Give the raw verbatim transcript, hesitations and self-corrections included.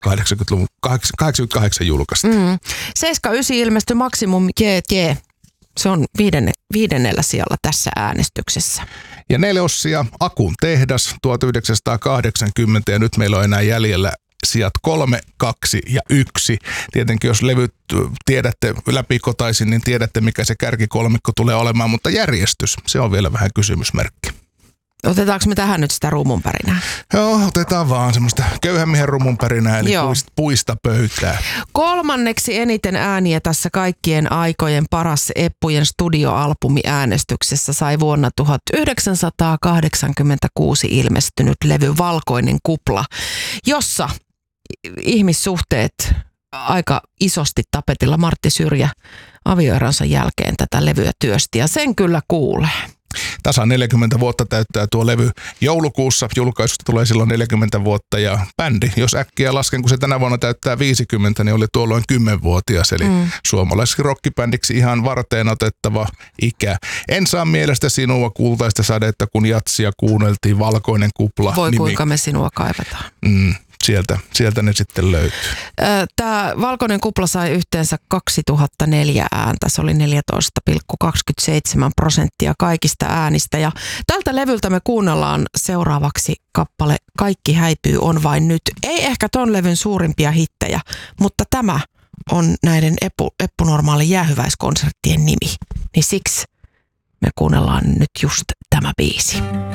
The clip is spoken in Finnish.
kahdeksankymmentäluvun kahdeksankymmentäkahdeksan julkaista. Mm. seitsemänkymmentäyhdeksän ilmestyi Maximum J J. Se on viidenne, viidennellä sijalla tässä äänestyksessä. Ja nelossia Akun tehdas tuhatyhdeksänsataakahdeksankymmentä ja nyt meillä on enää jäljellä sijat kolme, kaksi ja yksi. Tietenkin jos levyt tiedätte läpikotaisin, niin tiedätte mikä se kärkikolmikko tulee olemaan, mutta järjestys, se on vielä vähän kysymysmerkki. Otetaanko me tähän nyt sitä rumunpärinää? Joo, otetaan vaan semmoista köyhän miehen rumunpärinää, eli puista, puista pöytää. Kolmanneksi eniten ääniä tässä kaikkien aikojen paras Eppujen studioalbumi äänestyksessä sai vuonna tuhatyhdeksänsataakahdeksankymmentäkuusi ilmestynyt levy Valkoinen kupla, jossa ihmissuhteet aika isosti tapetilla. Martti Syrjä avioeronsa jälkeen tätä levyä työsti ja sen kyllä kuulee. Tasan neljäkymmentä vuotta täyttää tuo levy joulukuussa. Julkaisusta tulee silloin neljäkymmentä vuotta ja bändi, jos äkkiä lasken, kun se tänä vuonna täyttää viisikymmentä, niin oli tuolloin kymmenvuotias. Eli mm. suomalaiseksi rockibändiksi ihan varteen otettava ikä. En saa mielestä sinua kultaista sadetta, kun jatsia kuunneltiin Valkoinen kupla. Voi nimi. kuinka me sinua kaivetaan. Mm. Sieltä, sieltä ne sitten löytyy. Tämä Valkoinen kupla sai yhteensä kaksituhattaneljä ääntä. Se oli neljätoista pilkku kaksikymmentäseitsemän prosenttia kaikista äänistä. Ja tältä levyltä me kuunnellaan seuraavaksi kappale Kaikki häipyy on vain nyt. Ei ehkä ton levyn suurimpia hittejä, mutta tämä on näiden Eppu, Eppu Normaalin jäähyväiskonserttien nimi. Niin siksi me kuunnellaan nyt just tämä biisi.